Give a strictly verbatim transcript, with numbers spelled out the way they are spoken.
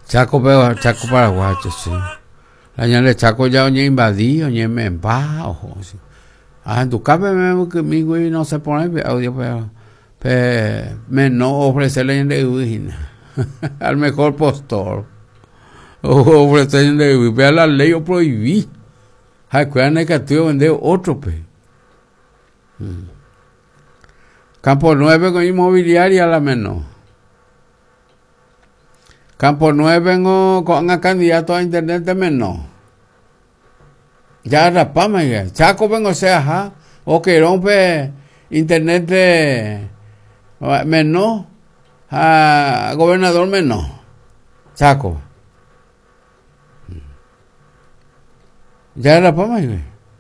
Chaco, pero Chaco paraguayo, sí. Añale Chaco ya oñe invadido, oñe me empa, ojo, sí. Ah, en tu cabe me que mi güey no se pone audio, pero, pero me no ofrecerle en de al mejor postor. O ofrecerle de vea la ley o prohibí. Hay que que tú vender otro pe. Hmm. Campo nueve con inmobiliaria la menos. Campo nueve con un candidato a internet de menos. Ya rapama ya. Chaco vengo sea, ja. O que rompe internet de menos a gobernador menos. Chaco. Ya rapama ya.